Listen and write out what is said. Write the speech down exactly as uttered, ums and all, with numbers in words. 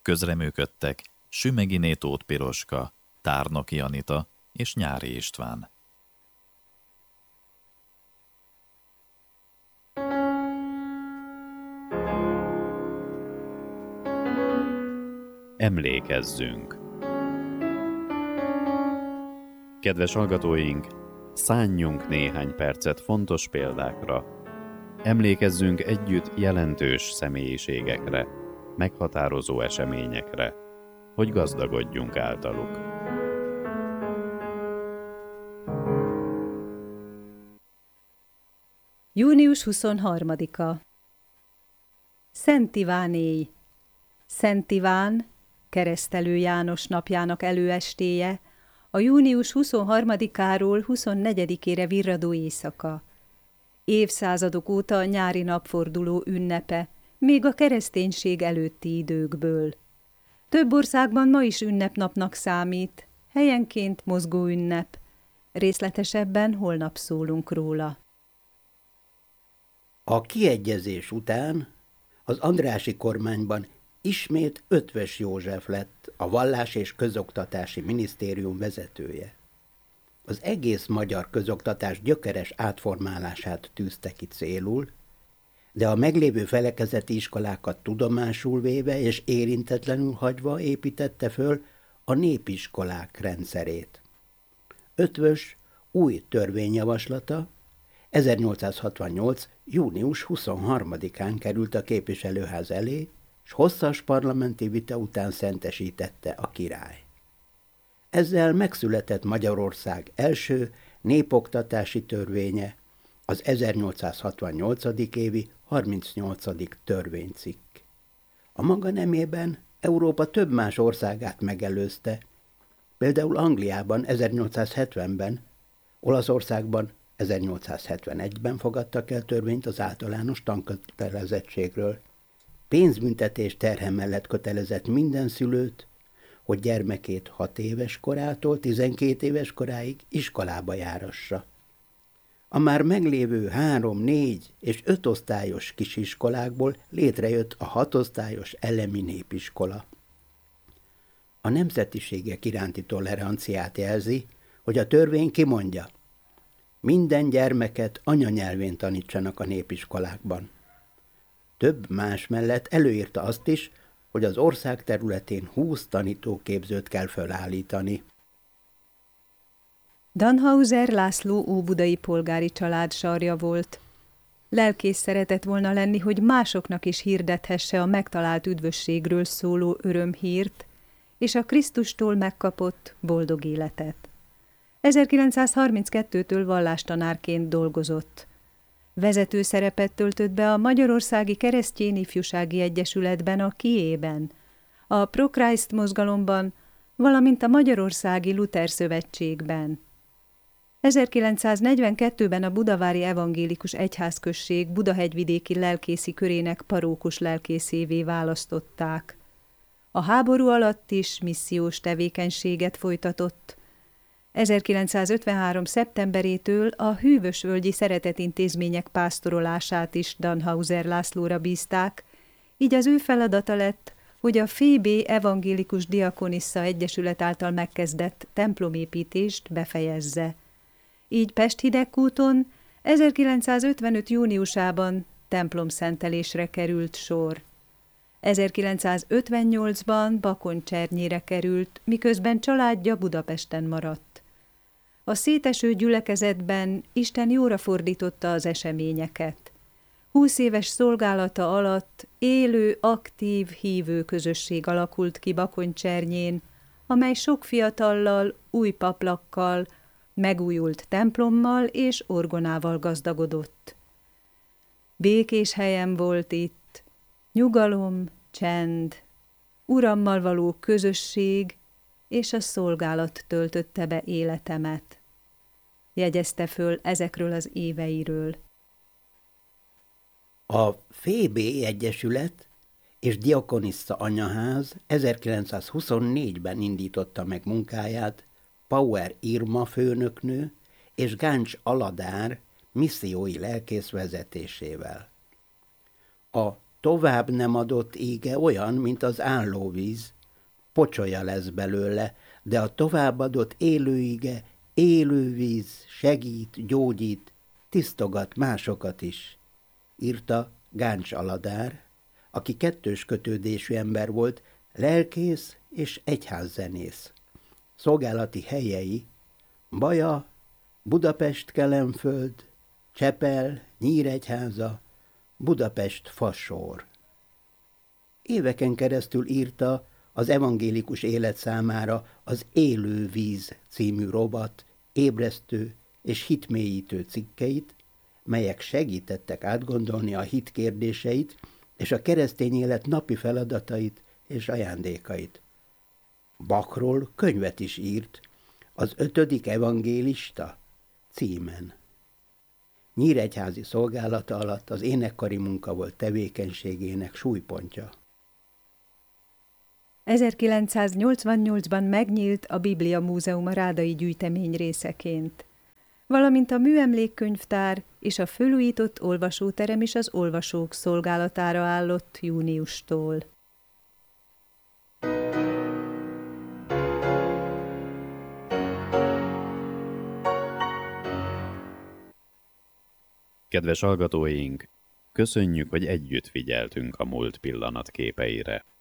Közreműködtek Sümeghiné Tóth Piroska, Tárnoki Anita és Nyári István. Emlékezzünk! Kedves hallgatóink, szánjunk néhány percet fontos példákra. Emlékezzünk együtt jelentős személyiségekre, meghatározó eseményekre, hogy gazdagodjunk általuk. június huszonharmadika. Szent Ivánéj. Szent Iván, Keresztelő János napjának előestéje, a június huszonharmadikáról huszonnegyedikére virradó éjszaka. Évszázadok óta a nyári napforduló ünnepe, még a kereszténység előtti időkből. Több országban ma is ünnepnapnak számít, helyenként mozgó ünnep. Részletesebben holnap szólunk róla. A kiegyezés után az Andrássy kormányban ismét Eötvös József lett a Vallás- és Közoktatási Minisztérium vezetője. Az egész magyar közoktatás gyökeres átformálását tűzte ki célul, de a meglévő felekezeti iskolákat tudomásul véve és érintetlenül hagyva építette föl a népiskolák rendszerét. Eötvös új törvényjavaslata ezernyolcszázhatvannyolc. június huszonharmadikán került a képviselőház elé, s hosszas parlamenti vita után szentesítette a király. Ezzel megszületett Magyarország első népoktatási törvénye, az ezernyolcszázhatvannyolcadik évi harmincnyolcadik törvénycikk. A maga nemében Európa több más országát megelőzte, például Angliában ezernyolcszázhetvenben, Olaszországban ezernyolcszázhetvenegyben fogadtak el törvényt az általános tankötelezettségről. Pénzbüntetés terhe mellett kötelezett minden szülőt, hogy gyermekét hat éves korától tizenkét éves koráig iskolába járassa. A már meglévő három, négy és öt osztályos kisiskolákból létrejött a hatosztályos elemi népiskola. A nemzetiségek iránti toleranciát jelzi, hogy a törvény kimondja, minden gyermeket anyanyelvén tanítsanak a népiskolákban. Több más mellett előírta azt is, hogy az ország területén húsz tanítóképzőt kell felállítani. Dannhauser László óbudai polgári család sarja volt. Lelkész szeretett volna lenni, hogy másoknak is hirdethesse a megtalált üdvösségről szóló örömhírt, és a Krisztustól megkapott boldog életet. ezerkilencszázharminckettőtől vallástanárként dolgozott. Vezető szerepet töltött be a Magyarországi Keresztény Ifjúsági Egyesületben, a Kiében, a Pro-Christ mozgalomban, valamint a Magyarországi Luther Szövetségben. ezerkilencszáznegyvenkettőben a Budavári Evangélikus Egyházközség budahegyvidéki lelkészi körének parókus lelkészévé választották. A háború alatt is missziós tevékenységet folytatott. ezerkilencszázötvenhárom. szeptemberétől a hűvösvölgyi szeretetintézmények pásztorolását is Dannhauser Lászlóra bízták, így az ő feladata lett, hogy a Fébé Evangélikus Diakonissza Egyesület által megkezdett templomépítést befejezze. Így Pest-Hidegkúton ezerkilencszázötvenöt. júniusában templomszentelésre került sor. ezerkilencszázötvennyolcban Bakonncsernyére került, miközben családja Budapesten maradt. A széteső gyülekezetben Isten jóra fordította az eseményeket. Húsz éves szolgálata alatt élő, aktív, hívő közösség alakult ki Bakonncsernyén, amely sok fiatallal, új paplakkal, megújult templommal és orgonával gazdagodott. Békés helyen volt itt, nyugalom, csend, Urammal való közösség és a szolgálat töltötte be életemet. Jegyezte föl ezekről az éveiről. A Fébé Egyesület és Diakonissza Anyaház ezerkilencszázhuszonnégyben indította meg munkáját Pauer Irma főnöknő és Gáncs Aladár missziói lelkész vezetésével. A tovább nem adott ége olyan, mint az állóvíz. Pocsolya lesz belőle, de a továbbadott élőige élővíz, segít, gyógyít, tisztogat másokat is. Írta Gáncs Aladár, aki kettős kötődésű ember volt, lelkész és egyházzenész. Szolgálati helyei Baja, Budapest-Kelenföld, Csepel, Nyíregyháza, Budapest-Fasor. Éveken keresztül írta az evangélikus élet számára az Élő víz című rovat, ébresztő és hitmélyítő cikkeit, melyek segítettek átgondolni a hit kérdéseit és a keresztény élet napi feladatait és ajándékait. Bakról könyvet is írt, az ötödik evangélista címen. Nyíregyházi szolgálata alatt az énekkari munka volt tevékenységének súlypontja. ezerkilencszáznyolcvannyolcban megnyílt a Biblia Múzeum a Rádai gyűjtemény részeként, valamint a műemlékkönyvtár és a fölújított olvasóterem is az olvasók szolgálatára állott júniustól. Kedves hallgatóink, köszönjük, hogy együtt figyeltünk a múlt pillanatképeire.